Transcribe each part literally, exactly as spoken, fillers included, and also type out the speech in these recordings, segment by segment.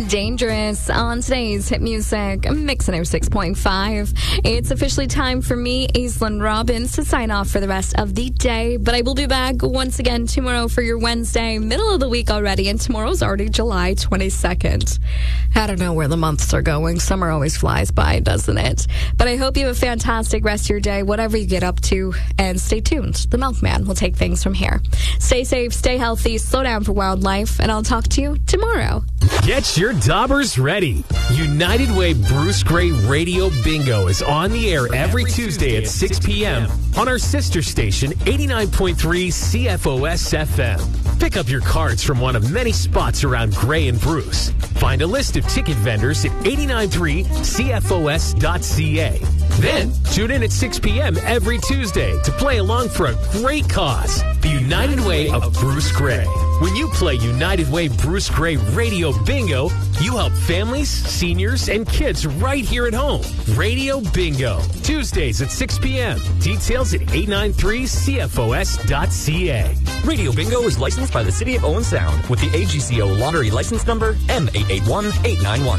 Dangerous on today's Hit Music Mix one oh six point five. It's officially time for me, Aislinn Robbins, to sign off for the rest of the day. But I will be back once again tomorrow for your Wednesday, middle of the week already, and tomorrow's already July twenty-second. I don't know where the months are going. Summer always flies by, doesn't it? But I hope you have a fantastic rest of your day, whatever you get up to, and stay tuned. The Milkman will take things from here. Stay safe, stay healthy, slow down for wildlife, and I'll talk to you tomorrow. Get your daubers ready. United Way Bruce Gray Radio Bingo is on the air every Tuesday at six p.m. on our sister station, eighty-nine point three C F O S F M. Pick up your cards from one of many spots around Gray and Bruce. Find a list of ticket vendors at eight nine three C F O S dot C A. Then, tune in at six p.m. every Tuesday to play along for a great cause, the United Way of Bruce Gray. When you play United Way Bruce Gray Radio Bingo, you help families, seniors, and kids right here at home. Radio Bingo, Tuesdays at six p.m. Details at eight nine three C F O S dot C A. Radio Bingo is licensed by the City of Owen Sound with the A G C O lottery license number M eight eight one eight nine one.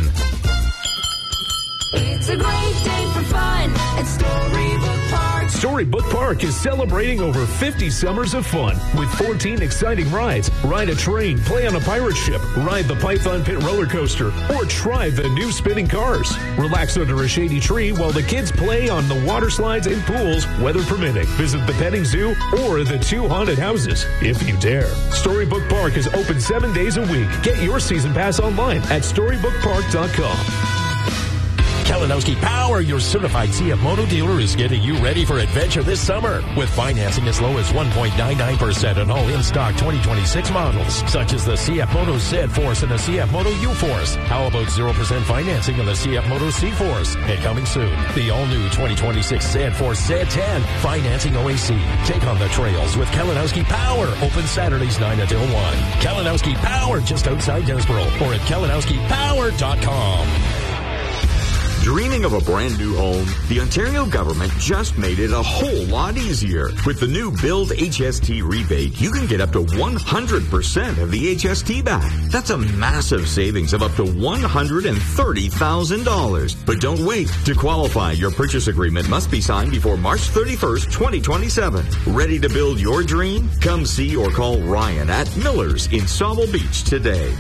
It's a great day for fun at Storybook Park. Storybook Park is celebrating over fifty summers of fun with fourteen exciting rides. Ride a train, play on a pirate ship, ride the Python Pit roller coaster, or try the new spinning cars. Relax under a shady tree while the kids play on the water slides and pools, weather permitting. Visit the petting zoo or the two haunted houses, if you dare. Storybook Park is open seven days a week. Get your season pass online at storybook park dot com. Kalinowski Power, your certified C F Moto dealer, is getting you ready for adventure this summer with financing as low as one point nine nine percent on all in-stock twenty twenty-six models, such as the C F Moto Z-Force and the C F Moto U-Force. How about zero percent financing on the C F Moto C-Force? And coming soon, the all-new twenty twenty-six Z-Force Z ten, financing O A C. Take on the trails with Kalinowski Power, open Saturdays nine until one. Kalinowski Power, just outside Dennisboro, or at kalinowski power dot com. Dreaming of a brand new home? The Ontario government just made it a whole lot easier. With the new Build H S T rebate, you can get up to one hundred percent of the H S T back. That's a massive savings of up to one hundred thirty thousand dollars. But don't wait. To qualify, your purchase agreement must be signed before March thirty-first, twenty twenty-seven. Ready to build your dream? Come see or call Ryan at Miller's in Sauble Beach today.